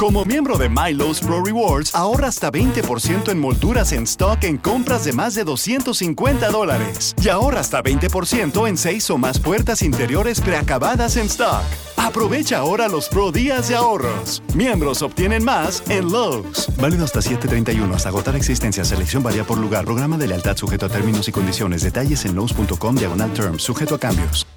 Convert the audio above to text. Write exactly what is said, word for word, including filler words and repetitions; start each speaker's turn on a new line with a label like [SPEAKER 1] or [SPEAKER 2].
[SPEAKER 1] Como miembro de MyLowe's Pro Rewards, ahorra hasta veinte por ciento en molduras en stock en compras de más de doscientos cincuenta dólares. Y ahorra hasta veinte por ciento en seis o más puertas interiores preacabadas en stock. Aprovecha ahora los Pro Días de ahorros. Miembros obtienen más en Lowe's. Válido hasta siete treinta y uno. Hasta agotar existencia. Selección varía por lugar. Programa de lealtad sujeto a términos y condiciones. Detalles en lowes punto com diagonal terms. Sujeto a cambios.